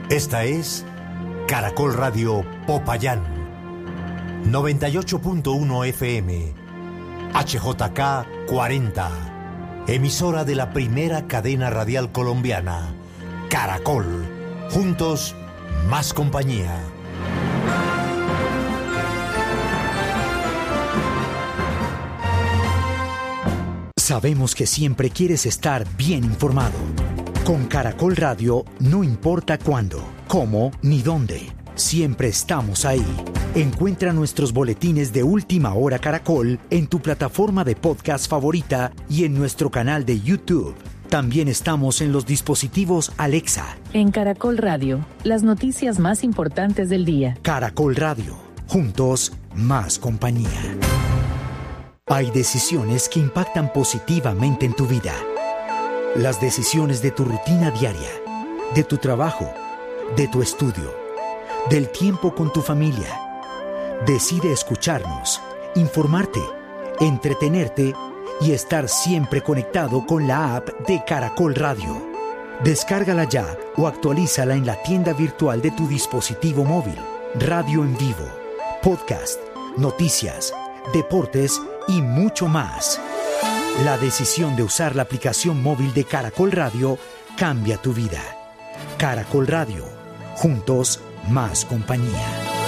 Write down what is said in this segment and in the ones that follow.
Esta es Caracol Radio Popayán, 98.1 FM, HJK 40, emisora de la primera cadena radial colombiana, Caracol, juntos, más compañía. Sabemos que siempre quieres estar bien informado. Con Caracol Radio, no importa cuándo, cómo ni dónde, siempre estamos ahí. Encuentra nuestros boletines de Última Hora Caracol en tu plataforma de podcast favorita y en nuestro canal de YouTube. También estamos en los dispositivos Alexa. En Caracol Radio, las noticias más importantes del día. Caracol Radio, juntos, más compañía. Hay decisiones que impactan positivamente en tu vida. Las decisiones de tu rutina diaria, de tu trabajo, de tu estudio, del tiempo con tu familia. Decide escucharnos, informarte, entretenerte y estar siempre conectado con la app de Caracol Radio. Descárgala ya o actualízala en la tienda virtual de tu dispositivo móvil. Radio en vivo, podcast, noticias, deportes y mucho más. La decisión de usar la aplicación móvil de Caracol Radio cambia tu vida. Caracol Radio, juntos, más compañía.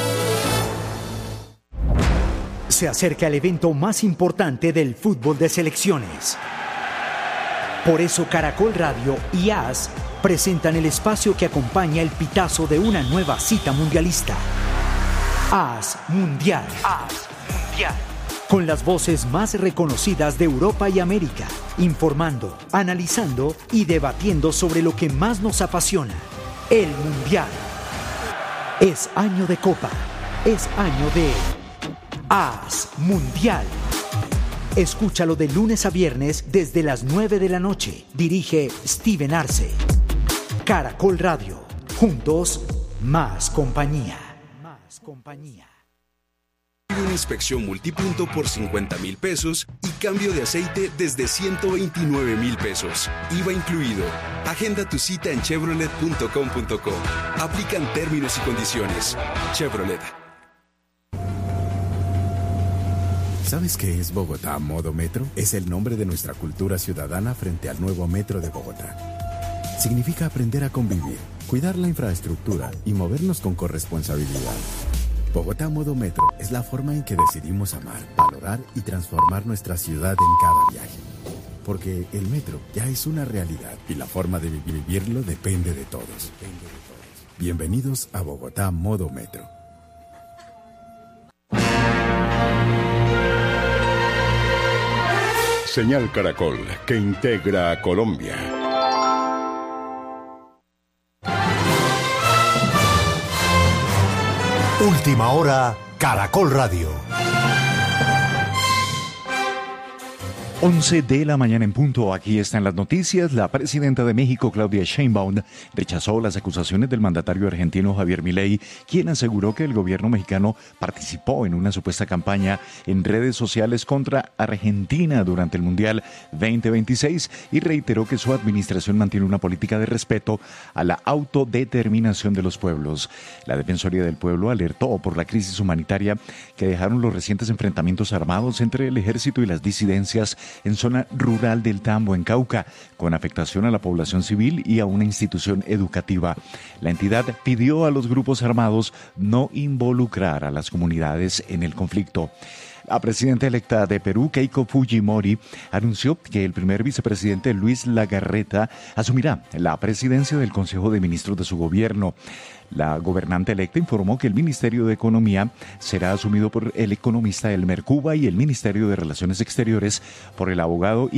Se acerca el evento más importante del fútbol de selecciones. Por eso Caracol Radio y AS presentan el espacio que acompaña el pitazo de una nueva cita mundialista. AS Mundial. AS Mundial. Con las voces más reconocidas de Europa y América, informando, analizando y debatiendo sobre lo que más nos apasiona, el Mundial. Es año de Copa, es año de AS Mundial. Escúchalo de lunes a viernes desde las 9 de la noche. Dirige Steven Arce. Caracol Radio, juntos, más compañía. Más compañía. Una inspección multipunto por 50,000 pesos y cambio de aceite desde 129,000 pesos. IVA incluido. Agenda tu cita en chevrolet.com.co. Aplican términos y condiciones. Chevrolet. ¿Sabes qué es Bogotá Modo Metro? Es el nombre de nuestra cultura ciudadana frente al nuevo metro de Bogotá. Significa aprender a convivir, cuidar la infraestructura y movernos con corresponsabilidad. Bogotá Modo Metro es la forma en que decidimos amar, valorar y transformar nuestra ciudad en cada viaje. Porque el metro ya es una realidad y la forma de vivirlo depende de todos. Bienvenidos a Bogotá Modo Metro. Señal Caracol, que integra a Colombia. Última Hora, Caracol Radio. 11 de la mañana en punto. Aquí están las noticias. La presidenta de México, Claudia Sheinbaum, rechazó las acusaciones del mandatario argentino Javier Milei, quien aseguró que el gobierno mexicano participó en una supuesta campaña en redes sociales contra Argentina durante el Mundial 2026 y reiteró que su administración mantiene una política de respeto a la autodeterminación de los pueblos. La Defensoría del Pueblo alertó por la crisis humanitaria que dejaron los recientes enfrentamientos armados entre el ejército y las disidencias en zona rural del Tambo, en Cauca, con afectación a la población civil y a una institución educativa. La entidad pidió a los grupos armados no involucrar a las comunidades en el conflicto. La presidenta electa de Perú, Keiko Fujimori, anunció que el primer vicepresidente Luis Lagarreta asumirá la presidencia del Consejo de Ministros de su gobierno. La gobernante electa informó que el Ministerio de Economía será asumido por el economista Elmer Cuba y el Ministerio de Relaciones Exteriores por el abogado